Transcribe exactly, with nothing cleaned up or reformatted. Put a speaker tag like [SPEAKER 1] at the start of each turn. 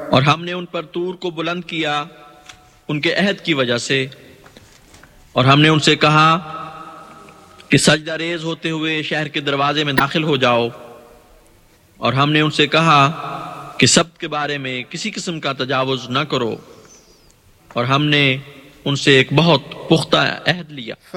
[SPEAKER 1] और हमने उन पर तूर को बुलंद किया उनके अहद की वजह से, और हमने उनसे कहा कि सजदा रेज होते हुए शहर के दरवाजे में दाखिल हो जाओ, और हमने उनसे कहा कि सब के बारे में किसी किस्म का तजावुज न करो, और हमने उनसे एक बहुत पुख्ता अहद लिया।